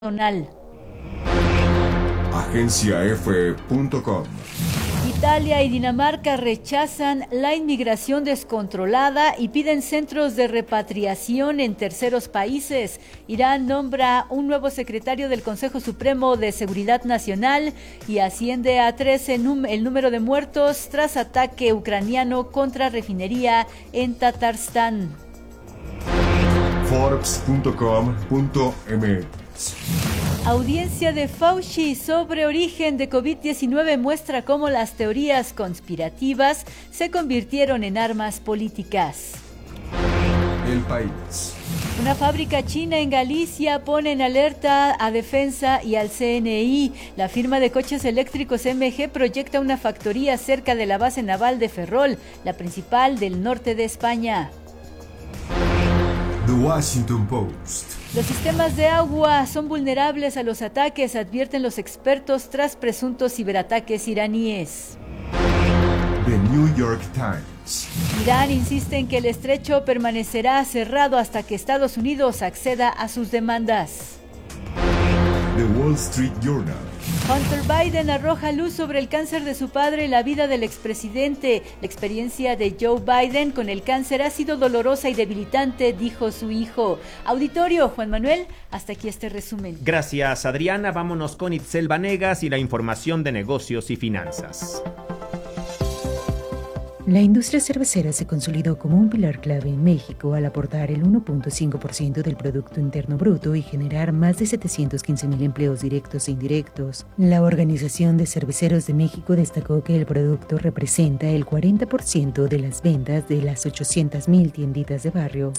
Nacional. Agenciaf.com. Italia y Dinamarca rechazan la inmigración descontrolada y piden centros de repatriación en terceros países. Irán nombra un nuevo secretario del Consejo Supremo de Seguridad Nacional y asciende a 13 el número de muertos tras ataque ucraniano contra refinería en Tatarstán. Forbes.com.mx. Audiencia de Fauci sobre origen de COVID-19 muestra cómo las teorías conspirativas se convirtieron en armas políticas. El País. Una fábrica china en Galicia pone en alerta a Defensa y al CNI. La firma de coches eléctricos MG proyecta una factoría cerca de la base naval de Ferrol, la principal del norte de España. The Washington Post. Los sistemas de agua son vulnerables a los ataques, advierten los expertos tras presuntos ciberataques iraníes. The New York Times. Irán insiste en que el estrecho permanecerá cerrado hasta que Estados Unidos acceda a sus demandas. The Wall Street Journal. Hunter Biden arroja luz sobre el cáncer de su padre y la vida del expresidente. La experiencia de Joe Biden con el cáncer ha sido dolorosa y debilitante, dijo su hijo. Auditorio, Juan Manuel, hasta aquí este resumen. Gracias, Adriana. Vámonos con Itzel Vanegas y la información de negocios y finanzas. La industria cervecera se consolidó como un pilar clave en México al aportar el 1.5% del Producto Interno Bruto y generar más de 715,000 empleos directos e indirectos. La Organización de Cerveceros de México destacó que el producto representa el 40% de las ventas de las 800,000 tienditas de barrio.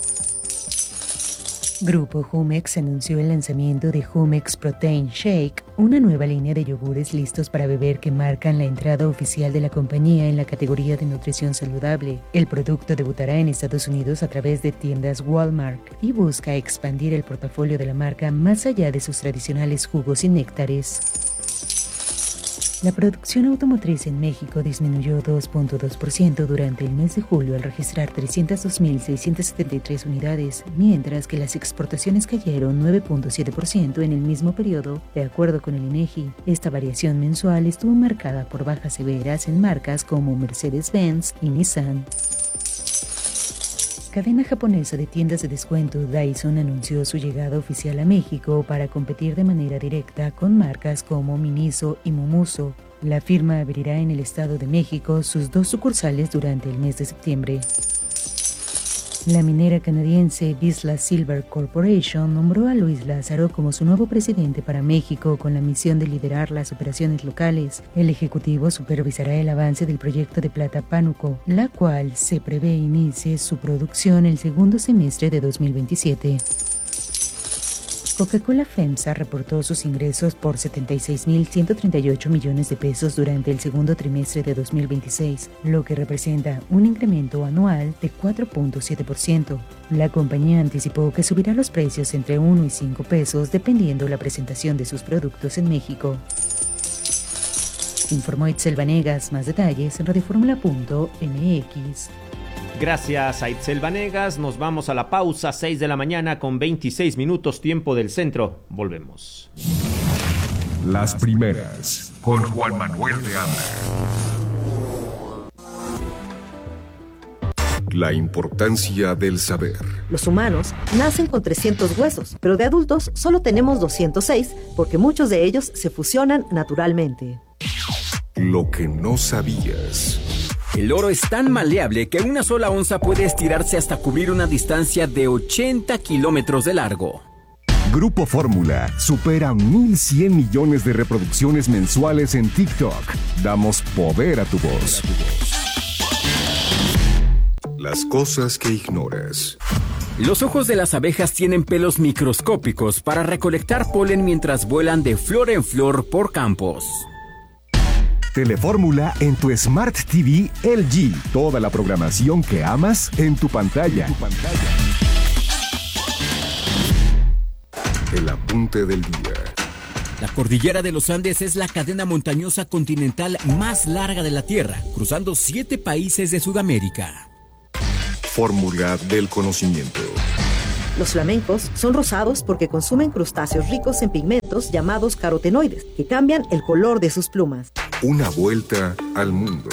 Grupo Jumex anunció el lanzamiento de Jumex Protein Shake, una nueva línea de yogures listos para beber que marcan la entrada oficial de la compañía en la categoría de nutrición saludable. El producto debutará en Estados Unidos a través de tiendas Walmart y busca expandir el portafolio de la marca más allá de sus tradicionales jugos y néctares. La producción automotriz en México disminuyó 2.2% durante el mes de julio al registrar 302,673 unidades, mientras que las exportaciones cayeron 9.7% en el mismo periodo, de acuerdo con el INEGI. Esta variación mensual estuvo marcada por bajas severas en marcas como Mercedes-Benz y Nissan. Cadena japonesa de tiendas de descuento Dyson anunció su llegada oficial a México para competir de manera directa con marcas como Miniso y Mumuso. La firma abrirá en el Estado de México sus 2 sucursales durante el mes de septiembre. La minera canadiense Vizsla Silver Corporation nombró a Luis Lázaro como su nuevo presidente para México con la misión de liderar las operaciones locales. El ejecutivo supervisará el avance del proyecto de plata Pánuco, la cual se prevé inicie su producción el segundo semestre de 2027. Coca-Cola FEMSA reportó sus ingresos por 76,138 millones de pesos durante el segundo trimestre de 2026, lo que representa un incremento anual de 4.7%. La compañía anticipó que subirá los precios entre 1 y 5 pesos dependiendo la presentación de sus productos en México. Informó Itzel Vanegas. Más detalles en radioformula.mx. Gracias a Itzel Vanegas. Nos vamos a la pausa, 6 de la mañana con 26 minutos, tiempo del centro. Volvemos. Las primeras, con Juan Manuel de Anda. La importancia del saber. Los humanos nacen con 300 huesos, pero de adultos solo tenemos 206 porque muchos de ellos se fusionan naturalmente. Lo que no sabías. El oro es tan maleable que una sola onza puede estirarse hasta cubrir una distancia de 80 kilómetros de largo. Grupo Fórmula supera 1,100 millones de reproducciones mensuales en TikTok. Damos poder a tu voz. Las cosas que ignoras. Los ojos de las abejas tienen pelos microscópicos para recolectar polen mientras vuelan de flor en flor por campos. Telefórmula en tu Smart TV LG. Toda la programación que amas en tu pantalla. El apunte del día. La cordillera de los Andes es la cadena montañosa continental más larga de la Tierra, cruzando 7 países de Sudamérica. Fórmula del conocimiento. Los flamencos son rosados porque consumen crustáceos ricos en pigmentos llamados carotenoides, que cambian el color de sus plumas. Una vuelta al mundo.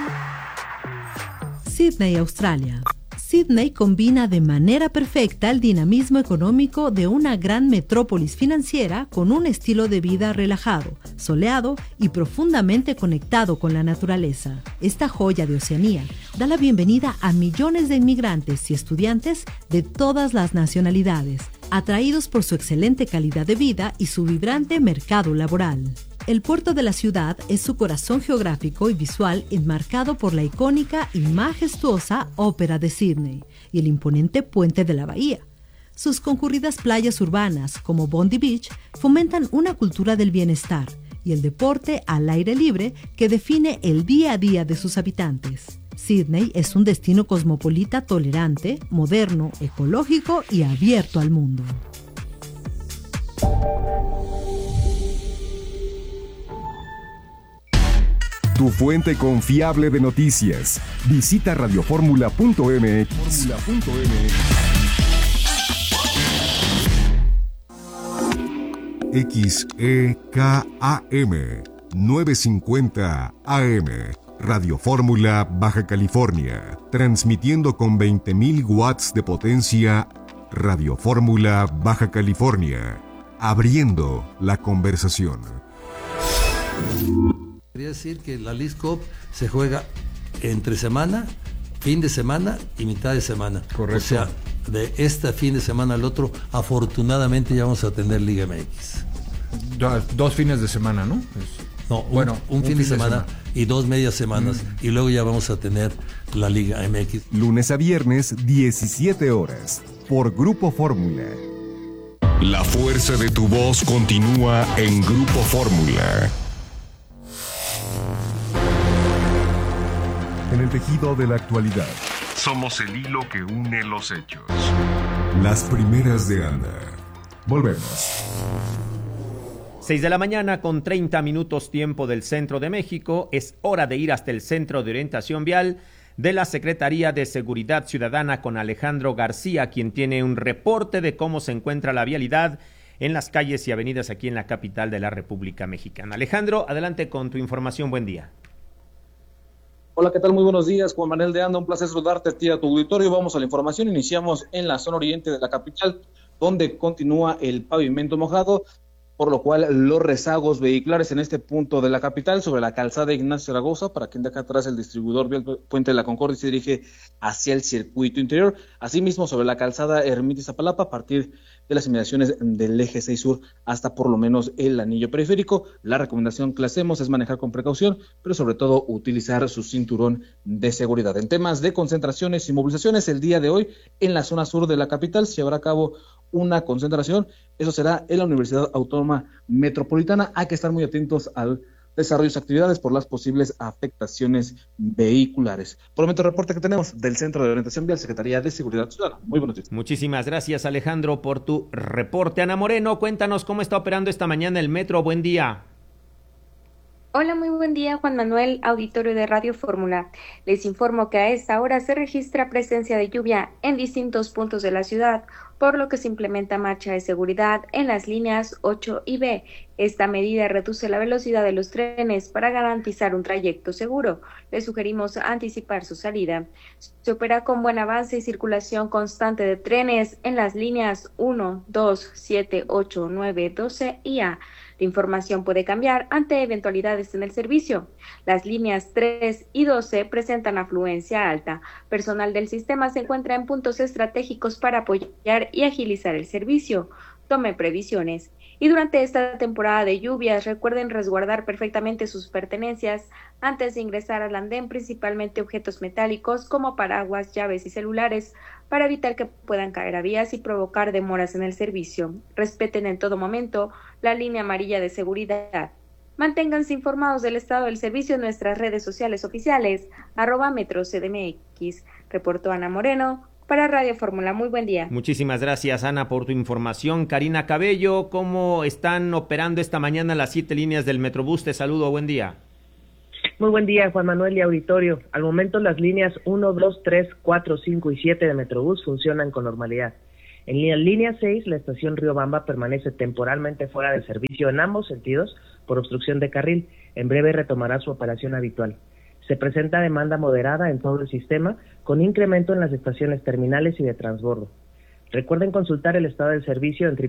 Sydney, Australia. Sydney combina de manera perfecta el dinamismo económico de una gran metrópolis financiera con un estilo de vida relajado, soleado y profundamente conectado con la naturaleza. Esta joya de Oceanía da la bienvenida a millones de inmigrantes y estudiantes de todas las nacionalidades, atraídos por su excelente calidad de vida y su vibrante mercado laboral. El puerto de la ciudad es su corazón geográfico y visual, enmarcado por la icónica y majestuosa Ópera de Sydney y el imponente puente de la bahía. Sus concurridas playas urbanas, como Bondi Beach, fomentan una cultura del bienestar y el deporte al aire libre que define el día a día de sus habitantes. Sydney es un destino cosmopolita tolerante, moderno, ecológico y abierto al mundo. Tu fuente confiable de noticias. Visita radioformula.mx. XEKAM 950 AM. Radio Fórmula, Baja California. Transmitiendo con 20.000 watts de potencia. Radio Fórmula, Baja California. Abriendo la conversación. Quería decir que la Leagues Cup se juega entre semana, fin de semana y mitad de semana. Correcto. O sea, de este fin de semana al otro, afortunadamente ya vamos a tener Liga MX. 2 fines de semana, ¿no? No, un fin de semana y 2 medias semanas, y luego ya vamos a tener la Liga MX. Lunes a viernes, 17 horas, por Grupo Fórmula. La fuerza de tu voz continúa en Grupo Fórmula. En el tejido de la actualidad, somos el hilo que une los hechos. Las primeras de Ana. Volvemos. 6 de la mañana con 30 minutos tiempo del centro de México. Es hora de ir hasta el Centro de Orientación Vial de la Secretaría de Seguridad Ciudadana con Alejandro García, quien tiene un reporte de cómo se encuentra la vialidad en las calles y avenidas aquí en la capital de la República Mexicana. Alejandro, adelante con tu información. Buen día. Hola, ¿qué tal? Muy buenos días, Juan Manuel de Anda, un placer saludarte a ti y a tu auditorio. Vamos a la información, iniciamos en la zona oriente de la capital, donde continúa el pavimento mojado, por lo cual los rezagos vehiculares en este punto de la capital, sobre la calzada Ignacio Zaragoza, para quien de acá atrás el distribuidor vial Puente de la Concordia se dirige hacia el circuito interior, asimismo sobre la calzada Ermita Iztapalapa, a partir de las inmediaciones del eje 6 sur hasta por lo menos el anillo periférico. La recomendación que le hacemos es manejar con precaución, pero sobre todo utilizar su cinturón de seguridad. En temas de concentraciones y movilizaciones, el día de hoy en la zona sur de la capital se llevará a cabo una concentración, eso será en la Universidad Autónoma Metropolitana. Hay que estar muy atentos al desarrollo de sus actividades por las posibles afectaciones vehiculares. Por el momento, el reporte que tenemos del Centro de Orientación Vial, Secretaría de Seguridad Ciudadana. Muy buenos días. Muchísimas gracias, Alejandro, por tu reporte. Ana Moreno, cuéntanos cómo está operando esta mañana el metro. Buen día. Hola, muy buen día, Juan Manuel, auditorio de Radio Fórmula. Les informo que a esta hora se registra presencia de lluvia en distintos puntos de la ciudad, por lo que se implementa marcha de seguridad en las líneas 8 y B. Esta medida reduce la velocidad de los trenes para garantizar un trayecto seguro. Les sugerimos anticipar su salida. Se opera con buen avance y circulación constante de trenes en las líneas 1, 2, 7, 8, 9, 12 y A. La información puede cambiar ante eventualidades en el servicio. Las líneas 3 y 12 presentan afluencia alta. Personal del sistema se encuentra en puntos estratégicos para apoyar y agilizar el servicio. Tome previsiones. Y durante esta temporada de lluvias, recuerden resguardar perfectamente sus pertenencias antes de ingresar al andén, principalmente objetos metálicos como paraguas, llaves y celulares, para evitar que puedan caer a vías y provocar demoras en el servicio. Respeten en todo momento la línea amarilla de seguridad. Manténganse informados del estado del servicio en nuestras redes sociales oficiales, @MetroCDMX. Reportó Ana Moreno para Radio Fórmula. Muy buen día. Muchísimas gracias, Ana, por tu información. Karina Cabello, ¿cómo están operando esta mañana las 7 líneas del Metrobús? Te saludo, buen día. Muy buen día, Juan Manuel y auditorio. Al momento las líneas 1, 2, 3, 4, 5 y 7 de Metrobús funcionan con normalidad. En la línea 6, la estación Riobamba permanece temporalmente fuera de servicio en ambos sentidos por obstrucción de carril. En breve retomará su operación habitual. Se presenta demanda moderada en todo el sistema, con incremento en las estaciones terminales y de transbordo. Recuerden consultar el estado del servicio en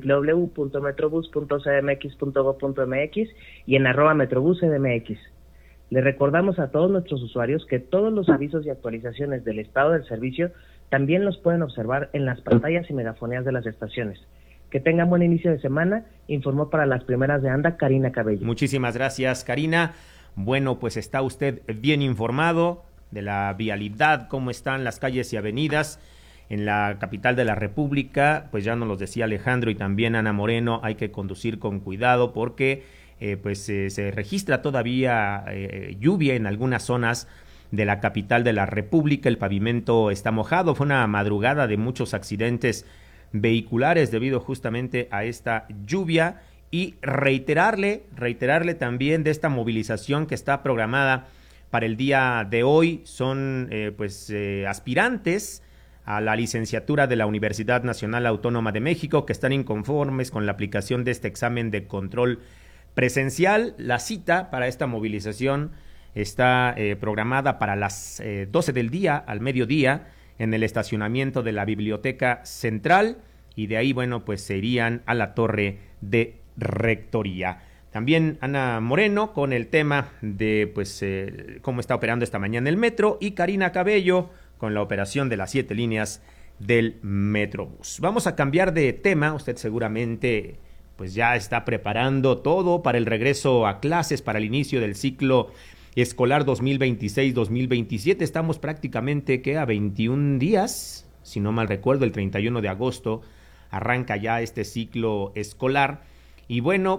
www.metrobus.cdmx.gov.mx y en @metrobuscdmx. Le recordamos a todos nuestros usuarios que todos los avisos y actualizaciones del estado del servicio también los pueden observar en las pantallas y megafonías de las estaciones. Que tengan buen inicio de semana, informó para las primeras de ANDA Karina Cabello. Muchísimas gracias, Karina. Bueno, pues está usted bien informado de la vialidad, cómo están las calles y avenidas en la capital de la República. Pues ya nos los decía Alejandro y también Ana Moreno, hay que conducir con cuidado porque se registra todavía lluvia en algunas zonas de la capital de la República. El pavimento está mojado, fue una madrugada de muchos accidentes vehiculares debido justamente a esta lluvia. Y reiterarle también de esta movilización que está programada para el día de hoy. Son aspirantes a la licenciatura de la Universidad Nacional Autónoma de México que están inconformes con la aplicación de este examen de control presencial. La cita para esta movilización está programada para las 12 del día al mediodía en el estacionamiento de la Biblioteca Central, y de ahí, se irían a la Torre de Rectoría. También Ana Moreno con el tema de cómo está operando esta mañana el metro, y Karina Cabello con la operación de las 7 líneas del Metrobús. Vamos a cambiar de tema. Usted seguramente ya está preparando todo para el regreso a clases, para el inicio del ciclo escolar 2026-2027. Estamos prácticamente a 21 días, si no mal recuerdo, el 31 de agosto arranca ya este ciclo escolar. Y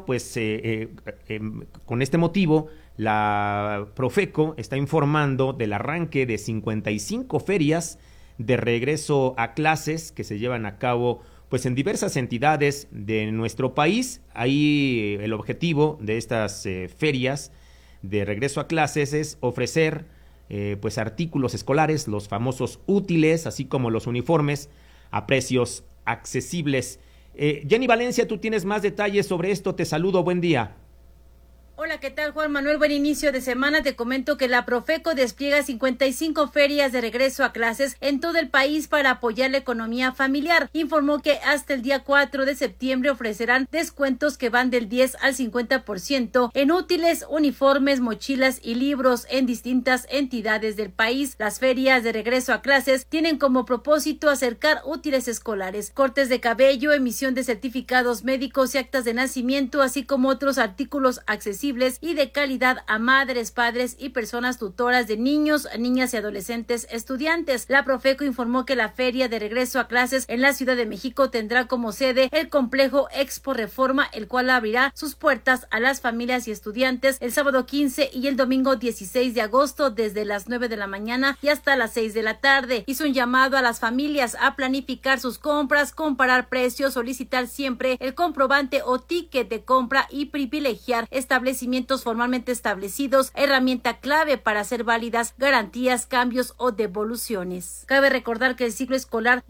con este motivo, la Profeco está informando del arranque de 55 ferias de regreso a clases que se llevan a cabo en diversas entidades de nuestro país. Ahí el objetivo de estas ferias de regreso a clases es ofrecer artículos escolares, los famosos útiles, así como los uniformes, a precios accesibles. Jenny Valencia, tú tienes más detalles sobre esto. Te saludo, buen día. Hola, ¿qué tal, Juan Manuel? Buen inicio de semana. Te comento que la Profeco despliega 55 ferias de regreso a clases en todo el país para apoyar la economía familiar. Informó que hasta el día 4 de septiembre ofrecerán descuentos que van del 10 al 50% en útiles, uniformes, mochilas y libros en distintas entidades del país. Las ferias de regreso a clases tienen como propósito acercar útiles escolares, cortes de cabello, emisión de certificados médicos y actas de nacimiento, así como otros artículos accesibles y de calidad a madres, padres y personas tutoras de niños, niñas y adolescentes estudiantes. La Profeco informó que la feria de regreso a clases en la Ciudad de México tendrá como sede el complejo Expo Reforma, el cual abrirá sus puertas a las familias y estudiantes el sábado 15 y el domingo 16 de agosto desde las 9 de la mañana y hasta las 6 de la tarde. Hizo un llamado a las familias a planificar sus compras, comparar precios, solicitar siempre el comprobante o ticket de compra y privilegiar establecimientos formalmente establecidos, herramienta clave para hacer válidas garantías, cambios o devoluciones. Cabe recordar que el ciclo escolar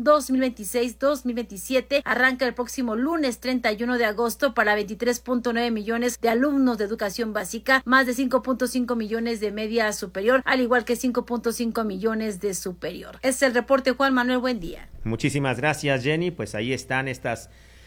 2026-2027 arranca el próximo lunes 31 de agosto para 23.9 millones de alumnos de educación básica, más de 5.5 millones de media superior, al igual que 5.5 millones de superior. Este es el reporte, Juan Manuel, buen día. Muchísimas gracias, Jenny. Pues ahí están estas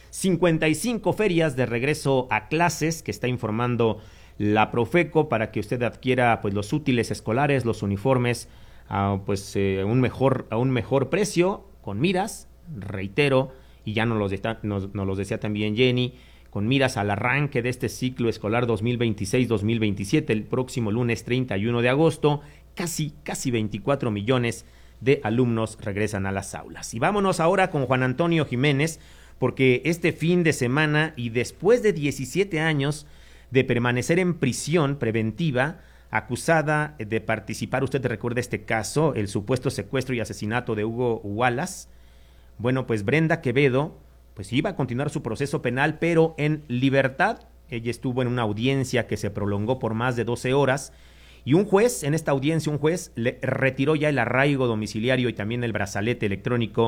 55 ferias de regreso a clases que está informando la Profeco para que usted adquiera los útiles escolares, los uniformes a un mejor precio, con miras, reitero, y ya nos los decía también Jenny, con miras al arranque de este ciclo escolar 2026-2027 el próximo lunes 31 de agosto, casi 24 millones de alumnos regresan a las aulas. Y vámonos ahora con Juan Antonio Jiménez, porque este fin de semana y después de 17 años de permanecer en prisión preventiva, acusada de participar, usted recuerda este caso, el supuesto secuestro y asesinato de Hugo Wallace, Brenda Quevedo, iba a continuar su proceso penal, pero en libertad. Ella estuvo en una audiencia que se prolongó por más de 12 horas, y en esta audiencia, un juez le retiró ya el arraigo domiciliario y también el brazalete electrónico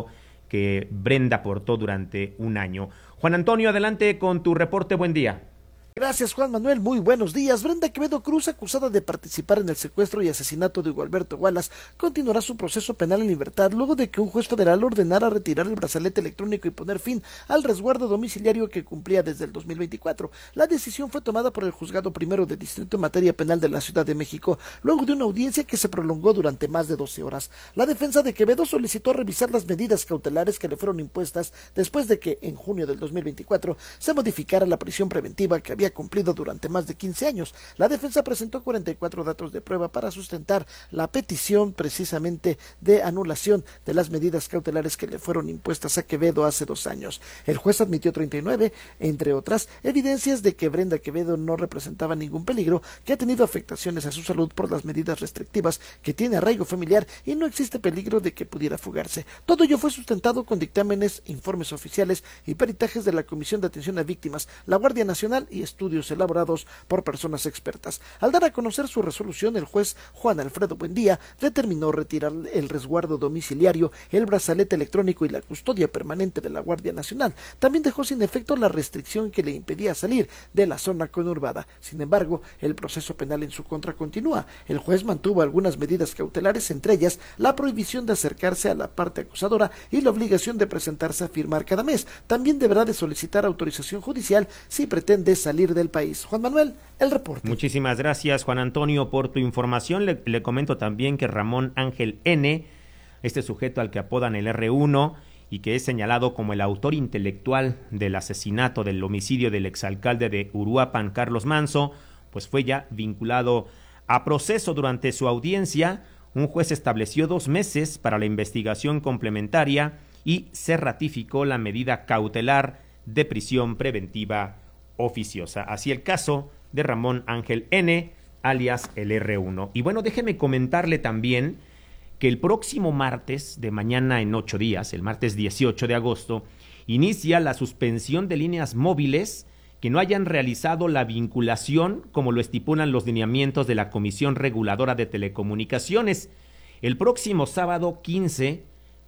que Brenda portó durante un año. Juan Antonio, adelante con tu reporte. Buen día. Gracias, Juan Manuel. Muy buenos días. Brenda Quevedo Cruz, acusada de participar en el secuestro y asesinato de Hugo Alberto Wallace, continuará su proceso penal en libertad luego de que un juez federal ordenara retirar el brazalete electrónico y poner fin al resguardo domiciliario que cumplía desde el 2024. La decisión fue tomada por el Juzgado Primero de Distrito en Materia Penal de la Ciudad de México, luego de una audiencia que se prolongó durante más de 12 horas. La defensa de Quevedo solicitó revisar las medidas cautelares que le fueron impuestas después de que, en junio del 2024, se modificara la prisión preventiva que había cumplido durante más de 15 años. La defensa presentó 44 datos de prueba para sustentar la petición precisamente de anulación de las medidas cautelares que le fueron impuestas a Quevedo hace 2 años. El juez admitió 39, entre otras, evidencias de que Brenda Quevedo no representaba ningún peligro, que ha tenido afectaciones a su salud por las medidas restrictivas, que tiene arraigo familiar y no existe peligro de que pudiera fugarse. Todo ello fue sustentado con dictámenes, informes oficiales y peritajes de la Comisión de Atención a Víctimas, la Guardia Nacional y estudios elaborados por personas expertas. Al dar a conocer su resolución, el juez Juan Alfredo Buendía determinó retirar el resguardo domiciliario, el brazalete electrónico y la custodia permanente de la Guardia Nacional. También dejó sin efecto la restricción que le impedía salir de la zona conurbada. Sin embargo, el proceso penal en su contra continúa. El juez mantuvo algunas medidas cautelares, entre ellas la prohibición de acercarse a la parte acusadora y la obligación de presentarse a firmar cada mes. También deberá de solicitar autorización judicial si pretende salir del país. Juan Manuel, el reporte. Muchísimas gracias, Juan Antonio, por tu información. Le comento también que Ramón Ángel N., este sujeto al que apodan el R1 y que es señalado como el autor intelectual del asesinato, del homicidio del exalcalde de Uruapan, Carlos Manzo, pues fue ya vinculado a proceso. Durante su audiencia, un juez estableció 2 meses para la investigación complementaria y se ratificó la medida cautelar de prisión preventiva oficiosa. Así el caso de Ramón Ángel N., alias el R1. Y bueno, déjeme comentarle también que el próximo martes, de mañana en 8 días, el martes 18 de agosto, inicia la suspensión de líneas móviles que no hayan realizado la vinculación como lo estipulan los lineamientos de la Comisión Reguladora de Telecomunicaciones. El próximo sábado 15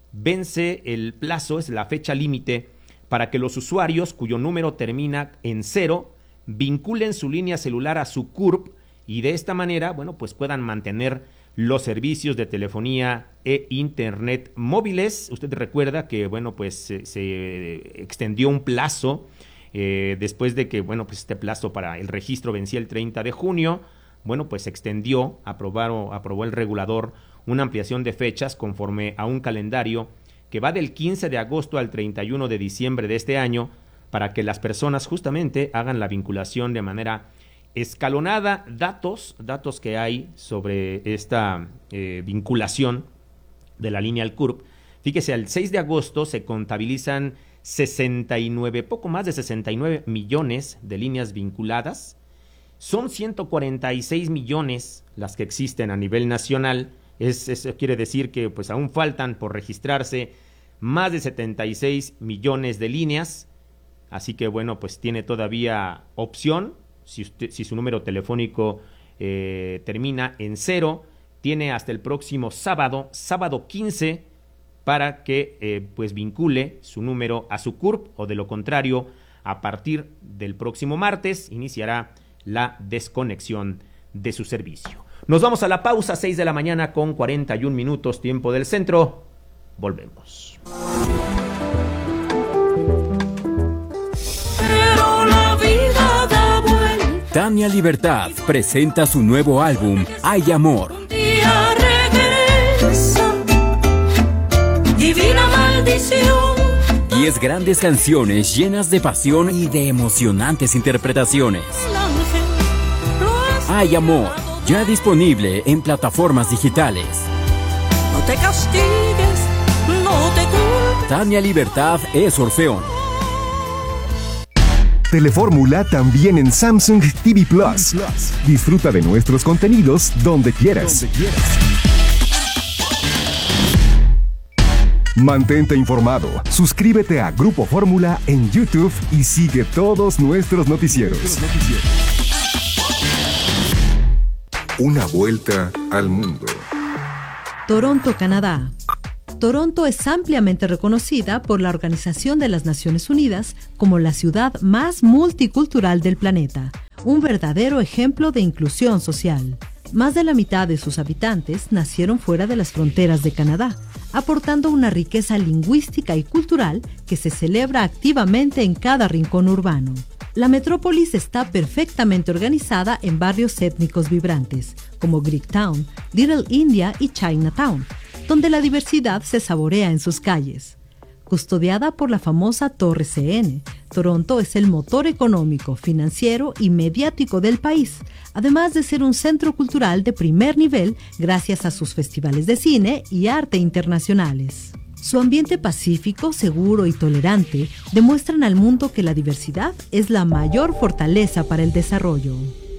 vence el plazo, es la fecha límite, para que los usuarios cuyo número termina en 0 vinculen su línea celular a su CURP y de esta manera, bueno, pues puedan mantener los servicios de telefonía e internet móviles. Usted recuerda que, bueno, pues se extendió un plazo después de que, bueno, pues este plazo para el registro vencía el 30 de junio. Bueno, pues se extendió, aprobó el regulador una ampliación de fechas conforme a un calendario que va del 15 de agosto al 31 de diciembre de este año, para que las personas justamente hagan la vinculación de manera escalonada. Datos que hay sobre esta vinculación de la línea al CURP. Fíjese, al 6 de agosto se contabilizan 69, poco más de 69 millones de líneas vinculadas. Son 146 millones las que existen a nivel nacional. Eso quiere decir que pues aún faltan por registrarse más de 76 millones de líneas, así que bueno, pues tiene todavía opción, si su número telefónico termina en 0, tiene hasta el próximo sábado 15, para que pues vincule su número a su CURP, o de lo contrario, a partir del próximo martes iniciará la desconexión de su servicio. Nos vamos a la pausa, 6 de la mañana con 41 minutos, tiempo del centro. Volvemos. Pero la vida da vuelta. Tania Libertad presenta su nuevo álbum, Hay Amor. Un día regresa, divina maldición. 10 grandes canciones llenas de pasión y de emocionantes interpretaciones. Hay Amor, ya disponible en plataformas digitales. No te castigues, no te culpes. Tania Libertad es Orfeón. Telefórmula también en Samsung TV Plus. Disfruta de nuestros contenidos donde quieras. Mantente informado. Suscríbete a Grupo Fórmula en YouTube y sigue todos nuestros noticieros. Una vuelta al mundo. Toronto, Canadá. Toronto es ampliamente reconocida por la Organización de las Naciones Unidas como la ciudad más multicultural del planeta, un verdadero ejemplo de inclusión social. Más de la mitad de sus habitantes nacieron fuera de las fronteras de Canadá, aportando una riqueza lingüística y cultural que se celebra activamente en cada rincón urbano. La metrópolis está perfectamente organizada en barrios étnicos vibrantes, como Greektown, Little India y Chinatown, donde la diversidad se saborea en sus calles. Custodiada por la famosa Torre CN, Toronto es el motor económico, financiero y mediático del país, además de ser un centro cultural de primer nivel gracias a sus festivales de cine y arte internacionales. Su ambiente pacífico, seguro y tolerante demuestran al mundo que la diversidad es la mayor fortaleza para el desarrollo.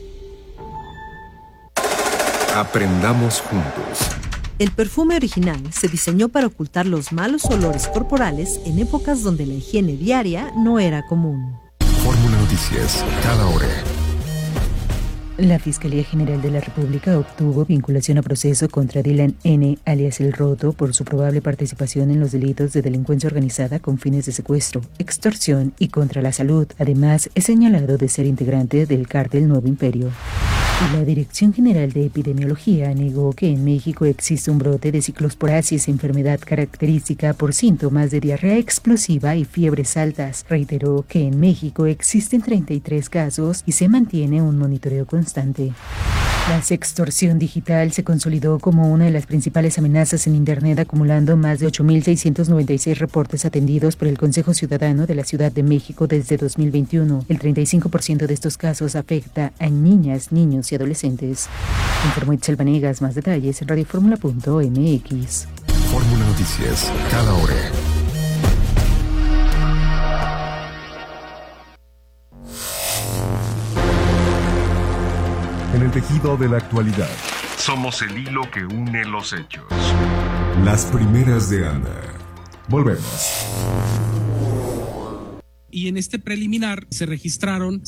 Aprendamos juntos. El perfume original se diseñó para ocultar los malos olores corporales en épocas donde la higiene diaria no era común. Fórmula Noticias, cada hora. La Fiscalía General de la República obtuvo vinculación a proceso contra Dylan N., alias El Roto, por su probable participación en los delitos de delincuencia organizada con fines de secuestro, extorsión y contra la salud. Además, es señalado de ser integrante del cártel Nuevo Imperio. La Dirección General de Epidemiología negó que en México existe un brote de ciclosporasis, enfermedad característica por síntomas de diarrea explosiva y fiebres altas. Reiteró que en México existen 33 casos y se mantiene un monitoreo constante. La sextorsión digital se consolidó como una de las principales amenazas en Internet, acumulando más de 8.696 reportes atendidos por el Consejo Ciudadano de la Ciudad de México desde 2021. El 35% de estos casos afecta a niñas, niños y adolescentes. Informó Itzel Vanegas. Más detalles en radioformula.mx. Fórmula Noticias, cada hora. En el tejido de la actualidad, somos el hilo que une los hechos. Las primeras de Ana. Volvemos. Y en este preliminar se registraron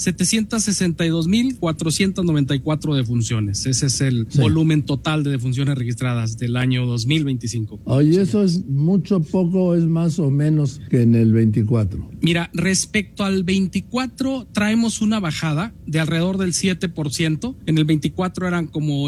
762.494 defunciones. Ese es el volumen total de defunciones registradas del año 2025. Oye, ¿eso es mucho, poco, es más o menos que en el 24? Mira, respecto al 24 traemos una bajada de alrededor del 7%. En el 24 eran como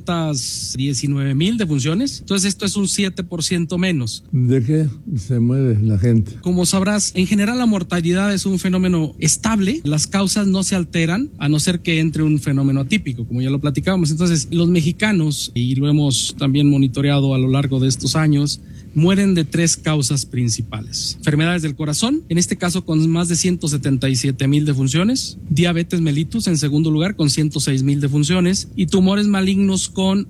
819,000 defunciones. Entonces esto es un 7% menos. ¿De qué se muere la gente? Como sabrás, en general la mortalidad es un fenómeno estable, las causas no se alteran a no ser que entre un fenómeno atípico, como ya lo platicábamos. Entonces, los mexicanos, y lo hemos también monitoreado a lo largo de estos años, mueren de 3 causas principales. Enfermedades del corazón, en este caso con más de 177,000 defunciones, diabetes mellitus en segundo lugar con 106,000 defunciones y tumores malignos con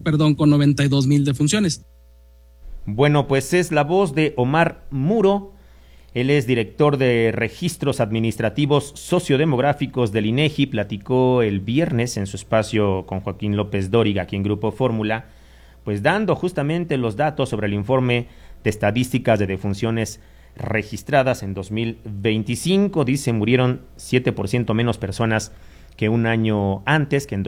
92,000 defunciones. Bueno, pues es la voz de Omar Muro. Él es director de Registros Administrativos Sociodemográficos del INEGI. Platicó el viernes en su espacio con Joaquín López Dóriga, aquí en Grupo Fórmula, pues dando justamente los datos sobre el informe de estadísticas de defunciones registradas en 2025. Dice, murieron 7% menos personas que un año antes, que en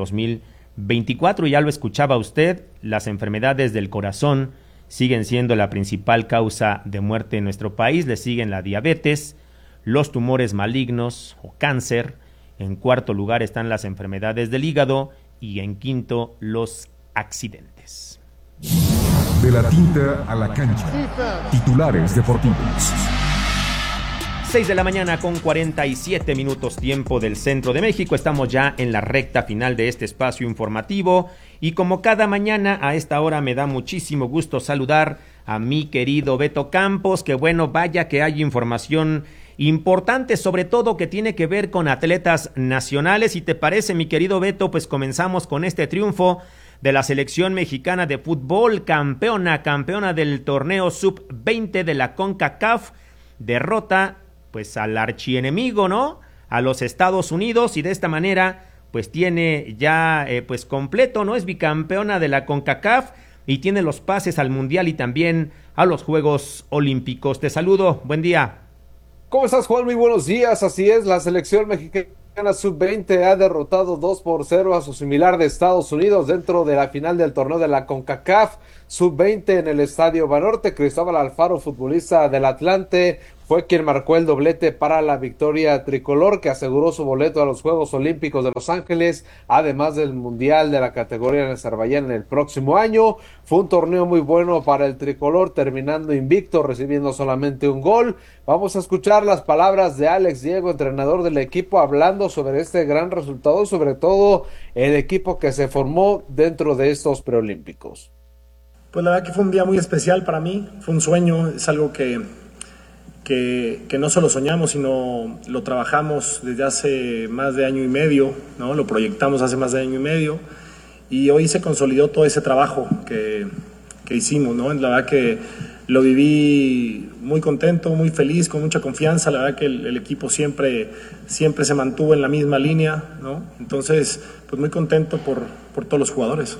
2024. Ya lo escuchaba usted, las enfermedades del corazón siguen siendo la principal causa de muerte en nuestro país. Le siguen la diabetes, los tumores malignos o cáncer. En cuarto lugar están las enfermedades del hígado y en quinto los accidentes. De la tinta a la cancha. Titulares deportivos. 6 de la mañana con 47 minutos tiempo del centro de México. Estamos ya en la recta final de este espacio informativo y como cada mañana a esta hora me da muchísimo gusto saludar a mi querido Beto Campos, que bueno, vaya que hay información importante, sobre todo que tiene que ver con atletas nacionales. Si te parece, mi querido Beto, pues comenzamos con este triunfo de la selección mexicana de fútbol, campeona del torneo sub-20 de la CONCACAF, derrota pues al archienemigo, ¿no? A los Estados Unidos, y de esta manera pues tiene ya pues completo, ¿no? Es bicampeona de la CONCACAF y tiene los pases al Mundial y también a los Juegos Olímpicos. Te saludo, buen día. ¿Cómo estás, Juan? Muy buenos días. Así es, la selección mexicana Sub-20 ha derrotado 2-0 a su similar de Estados Unidos dentro de la final del torneo de la CONCACAF Sub-20 en el Estadio Banorte. Cristóbal Alfaro, futbolista del Atlante, fue quien marcó el doblete para la victoria tricolor, que aseguró su boleto a los Juegos Olímpicos de Los Ángeles, además del Mundial de la categoría en Azerbaiyán en el próximo año. Fue un torneo muy bueno para el tricolor, terminando invicto, recibiendo solamente un gol. Vamos a escuchar las palabras de Alex Diego, entrenador del equipo, hablando sobre este gran resultado y sobre todo el equipo que se formó dentro de estos preolímpicos. Pues la verdad que fue un día muy especial para mí, fue un sueño, es algo que no solo soñamos, sino lo trabajamos desde hace más de año y medio, ¿no? Lo proyectamos hace más de año y medio y hoy se consolidó todo ese trabajo que hicimos, ¿no? La verdad que lo viví muy contento, muy feliz, con mucha confianza. La verdad que el equipo siempre se mantuvo en la misma línea, ¿no? Entonces, pues muy contento por todos los jugadores.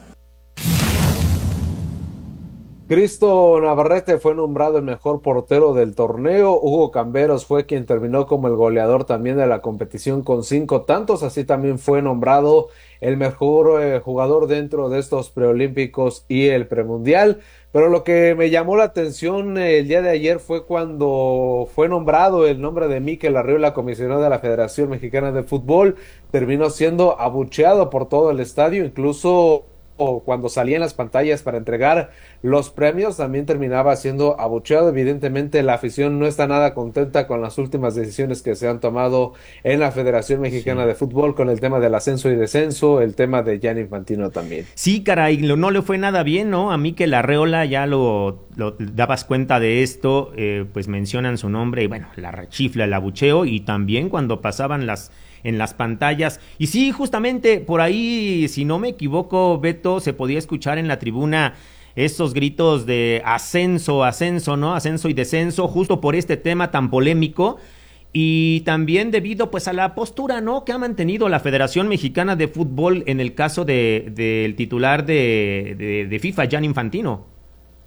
Cristo Navarrete fue nombrado el mejor portero del torneo. Hugo Camberos fue quien terminó como el goleador también de la competición con 5 tantos. Así también fue nombrado el mejor jugador dentro de estos preolímpicos y el premundial. Pero lo que me llamó la atención el día de ayer fue cuando fue nombrado el nombre de Mikel Arriola, comisionado de la Federación Mexicana de Fútbol. Terminó siendo abucheado por todo el estadio, incluso cuando salía en las pantallas para entregar los premios también terminaba siendo abucheado. Evidentemente la afición no está nada contenta con las últimas decisiones que se han tomado en la Federación Mexicana de Fútbol con el tema del ascenso y descenso, el tema de Gianni Infantino también. Sí, caray, no le fue nada bien, ¿no? A Mikel Arriola, ya lo dabas cuenta de esto, pues mencionan su nombre y bueno, la rechifla, el abucheo, y también cuando pasaban en las pantallas. Y sí, justamente por ahí, si no me equivoco, Beto, se podía escuchar en la tribuna estos gritos de ascenso, ¿no? Ascenso y descenso, justo por este tema tan polémico. Y también debido pues a la postura, ¿no?, que ha mantenido la Federación Mexicana de Fútbol en el caso del titular de FIFA, Gianni Infantino.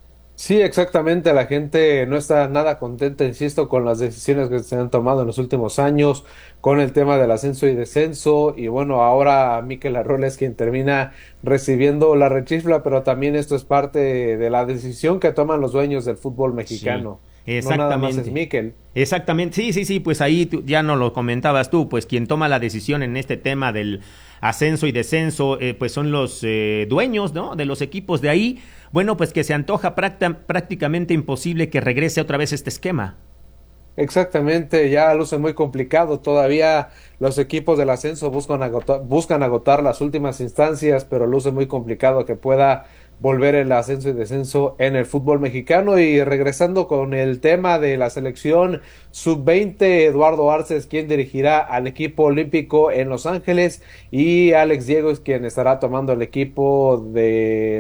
Sí, exactamente, la gente no está nada contenta, insisto, con las decisiones que se han tomado en los últimos años, con el tema del ascenso y descenso, y bueno, ahora Mikel Arriola es quien termina recibiendo la rechifla, pero también esto es parte de la decisión que toman los dueños del fútbol mexicano. Sí, exactamente. No nada más es Mikel. Exactamente, sí, pues ahí ya no lo comentabas tú, pues quien toma la decisión en este tema del ascenso y descenso, pues son los dueños, ¿no?, de los equipos de ahí. Bueno, pues que se antoja prácticamente imposible que regrese otra vez este esquema. Exactamente, ya luce muy complicado. Todavía los equipos del ascenso buscan agotar las últimas instancias, pero luce muy complicado que pueda volver el ascenso y descenso en el fútbol mexicano. Y regresando con el tema de la selección sub-20, Eduardo Arce es quien dirigirá al equipo olímpico en Los Ángeles y Alex Diego es quien estará tomando el equipo de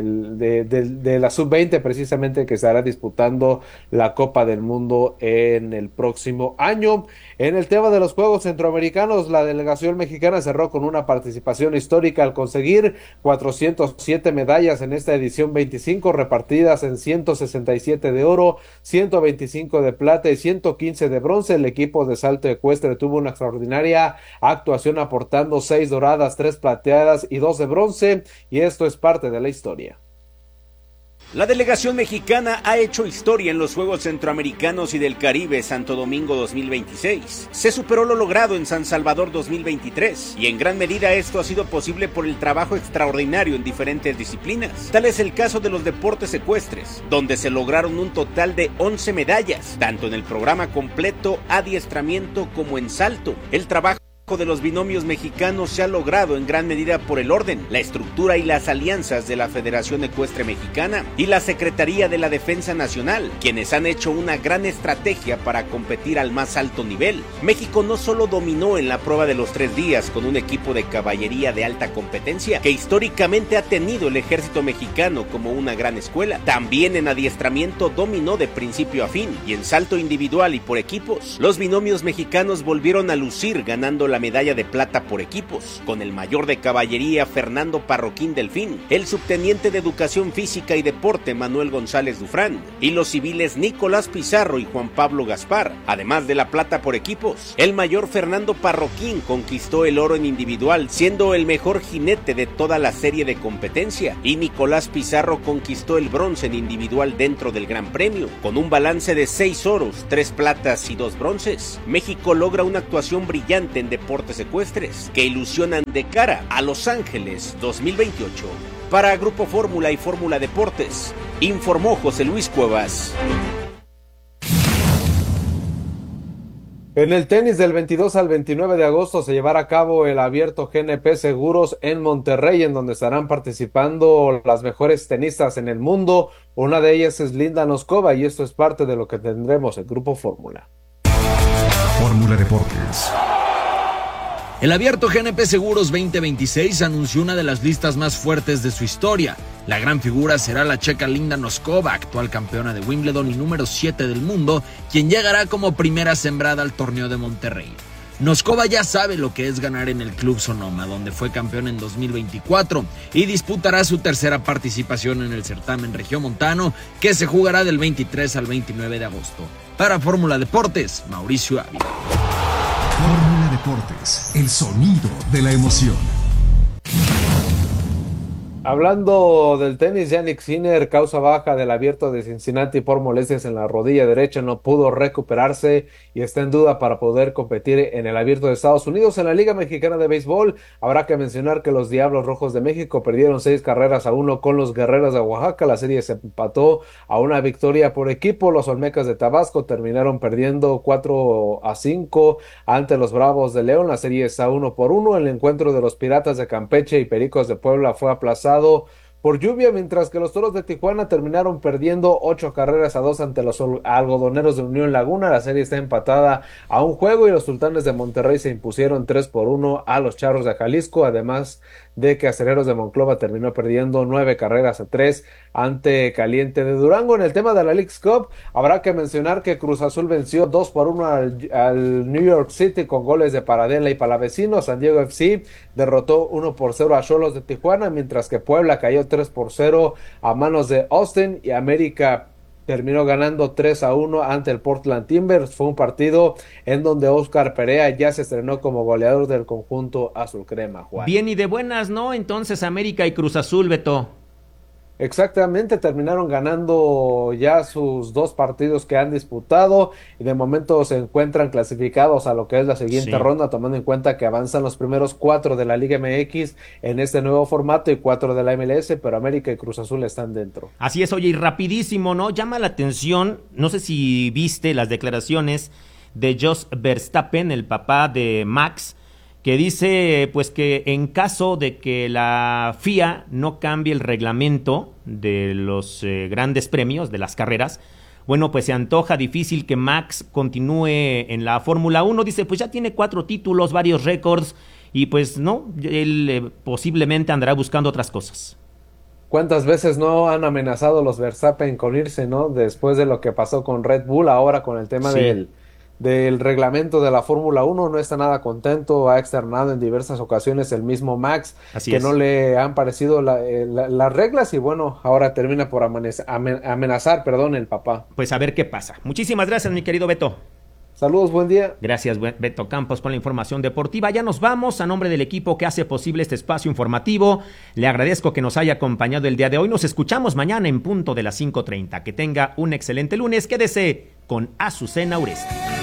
la sub-20, precisamente, que estará disputando la Copa del Mundo en el próximo año. En el tema de los Juegos Centroamericanos, la delegación mexicana cerró con una participación histórica al conseguir 407 medallas en esta edición 25, repartidas en 167 de oro, 125 de plata y 115 de bronce. El equipo de salto ecuestre tuvo una extraordinaria actuación, aportando 6 doradas, 3 plateadas y 2 de bronce, y esto es parte de la historia. La delegación mexicana ha hecho historia en los Juegos Centroamericanos y del Caribe Santo Domingo 2026. Se superó lo logrado en San Salvador 2023 y en gran medida esto ha sido posible por el trabajo extraordinario en diferentes disciplinas. Tal es el caso de los deportes ecuestres, donde se lograron un total de 11 medallas, tanto en el programa completo, adiestramiento como en salto. El trabajo de los binomios mexicanos se ha logrado en gran medida por el orden, la estructura y las alianzas de la Federación Ecuestre Mexicana y la Secretaría de la Defensa Nacional, quienes han hecho una gran estrategia para competir al más alto nivel. México no solo dominó en la prueba de los 3 días con un equipo de caballería de alta competencia que históricamente ha tenido el ejército mexicano como una gran escuela, también en adiestramiento dominó de principio a fin, y en salto individual y por equipos, los binomios mexicanos volvieron a lucir ganando la la medalla de plata por equipos, con el mayor de caballería Fernando Parroquín Delfín, el subteniente de Educación Física y Deporte Manuel González Dufrán, y los civiles Nicolás Pizarro y Juan Pablo Gaspar. Además de la plata por equipos, el mayor Fernando Parroquín conquistó el oro en individual, siendo el mejor jinete de toda la serie de competencia, y Nicolás Pizarro conquistó el bronce en individual dentro del Gran Premio. Con un balance de 6 oros, 3 platas y 2 bronces, México logra una actuación brillante en deportes ecuestres que ilusionan de cara a Los Ángeles 2028. Para Grupo Fórmula y Fórmula Deportes, informó José Luis Cuevas. En el tenis, del 22 al 29 de agosto se llevará a cabo el Abierto GNP Seguros en Monterrey, en donde estarán participando las mejores tenistas en el mundo. Una de ellas es Linda Noskova, y esto es parte de lo que tendremos en Grupo Fórmula. Fórmula Deportes. El Abierto GNP Seguros 2026 anunció una de las listas más fuertes de su historia. La gran figura será la checa Linda Noskova, actual campeona de Wimbledon y número 7 del mundo, quien llegará como primera sembrada al torneo de Monterrey. Noskova ya sabe lo que es ganar en el Club Sonoma, donde fue campeón en 2024, y disputará su tercera participación en el certamen regiomontano, que se jugará del 23 al 29 de agosto. Para Fórmula Deportes, Mauricio Ávila. Fórmula Deportes, el sonido de la emoción. Hablando del tenis, Jannik Sinner, causa baja del Abierto de Cincinnati por molestias en la rodilla derecha, no pudo recuperarse y está en duda para poder competir en el Abierto de Estados Unidos. En la Liga Mexicana de Béisbol, habrá que mencionar que los Diablos Rojos de México perdieron 6-1 con los Guerreros de Oaxaca. La serie se empató a una victoria por equipo. Los Olmecas de Tabasco terminaron perdiendo 4-5 ante los Bravos de León. La serie está 1-1. El encuentro de los Piratas de Campeche y Pericos de Puebla fue aplazado por lluvia, mientras que los Toros de Tijuana terminaron perdiendo 8-2 ante los Algodoneros de Unión Laguna. La serie está empatada a un juego y los Sultanes de Monterrey se impusieron 3-1 a los Charros de Jalisco, además de que Acereros de Monclova terminó perdiendo 9-3 ante Caliente de Durango. En el tema de la Leagues Cup, habrá que mencionar que Cruz Azul venció 2-1 al New York City con goles de Paradela y Palavecino. San Diego FC derrotó 1-0 a Xolos de Tijuana, mientras que Puebla cayó 3-0 a manos de Austin, y América terminó ganando 3-1 ante el Portland Timbers. Fue un partido en donde Óscar Perea ya se estrenó como goleador del conjunto azul crema, Juan. Bien y de buenas, ¿no? Entonces América y Cruz Azul, Beto. Exactamente, terminaron ganando ya sus 2 partidos que han disputado y de momento se encuentran clasificados a lo que es la siguiente ronda, tomando en cuenta que avanzan los primeros 4 de la Liga MX en este nuevo formato y 4 de la MLS, pero América y Cruz Azul están dentro. Así es, oye, y rapidísimo, ¿no? Llama la atención, no sé si viste las declaraciones de Jos Verstappen, el papá de Max, que dice pues que en caso de que la FIA no cambie el reglamento de los grandes premios, de las carreras, bueno, pues se antoja difícil que Max continúe en la Fórmula 1. Dice, pues ya tiene 4 títulos, varios récords, y pues no, él posiblemente andará buscando otras cosas. ¿Cuántas veces no han amenazado los Verstappen con irse, no? Después de lo que pasó con Red Bull, ahora con el tema del reglamento de la Fórmula 1, no está nada contento, ha externado en diversas ocasiones el mismo Max, no le han parecido las reglas, y bueno, ahora termina por amenazar, el papá. Pues a ver qué pasa. Muchísimas gracias, mi querido Beto. Saludos, buen día. Gracias, Beto Campos, por la información deportiva. Ya nos vamos. A nombre del equipo que hace posible este espacio informativo, le agradezco que nos haya acompañado el día de hoy. Nos escuchamos mañana en punto de las 5:30. Que tenga un excelente lunes. Quédese con Azucena Uresti.